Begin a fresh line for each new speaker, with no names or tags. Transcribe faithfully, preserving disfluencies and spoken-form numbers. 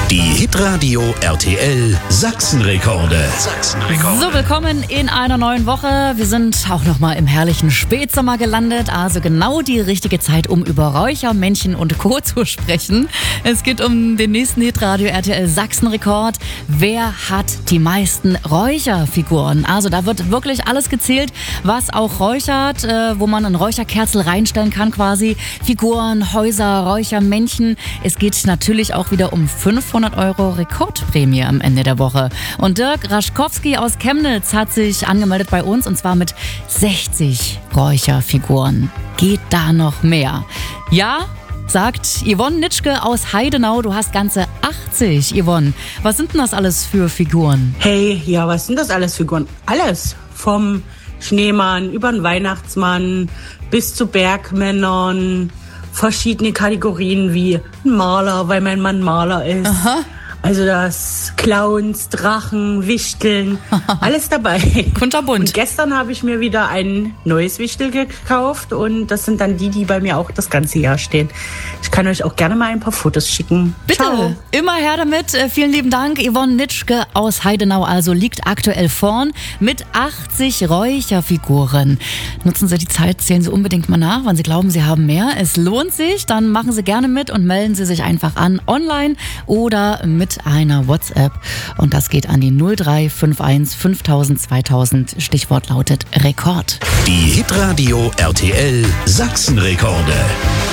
Die Hitradio R T L Sachsenrekorde. Sachsenrekorde.
So, willkommen in einer neuen Woche. Wir sind auch nochmal im herrlichen Spätsommer gelandet. Also genau die richtige Zeit, um über Räucher, Männchen und Co. zu sprechen. Es geht um den nächsten Hitradio R T L Sachsenrekord. Wer hat die meisten Räucherfiguren? Also da wird wirklich alles gezählt, was auch räuchert, äh, wo man ein Räucherkerzel reinstellen kann quasi. Figuren, Häuser, Räuchermännchen. Es geht natürlich auch wieder um fünfhundert Euro Rekordprämie am Ende der Woche. Und Dirk Raschkowski aus Chemnitz hat sich angemeldet bei uns und zwar mit sechzig Räucherfiguren. Geht da noch mehr? Ja, sagt Yvonne Nitschke aus Heidenau. Du hast ganze achtzig, Yvonne. Was sind denn das alles für Figuren?
Hey, ja, was sind das alles für Figuren? Alles. Vom Schneemann über den Weihnachtsmann bis zu Bergmännern. Verschiedene Kategorien wie ein Maler, weil mein Mann Maler ist.
Aha.
Also das Clowns, Drachen, Wichteln, alles dabei.
Kunterbunt.
Und gestern habe ich mir wieder ein neues Wichtel gekauft und das sind dann die, die bei mir auch das ganze Jahr stehen. Ich kann euch auch gerne mal ein paar Fotos schicken.
Bitte,
Ciao.
Immer her damit. Äh, vielen lieben Dank. Yvonne Nitschke aus Heidenau also liegt aktuell vorn mit achtzig Räucherfiguren. Nutzen Sie die Zeit, zählen Sie unbedingt mal nach, wann Sie glauben, Sie haben mehr. Es lohnt sich, dann machen Sie gerne mit und melden Sie sich einfach an, online oder mit einer WhatsApp. Und das geht an die null drei fünf eins fünftausend zweitausend. Stichwort lautet Rekord.
Die Hitradio R T L Sachsenrekorde.